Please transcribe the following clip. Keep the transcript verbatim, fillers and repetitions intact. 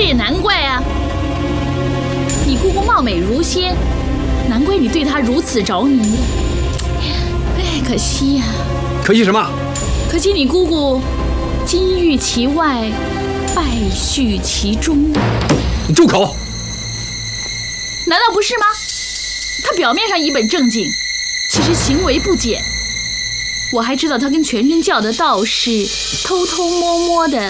也难怪啊！你姑姑貌美如仙，难怪你对她如此着迷。哎，可惜呀、啊！ 可惜什么？ 可惜你姑姑金玉其外，败絮其中。 你住口！ 难道不是吗？她表面上一本正经，其实行为不检。我还知道她跟全真教的道士偷偷摸摸的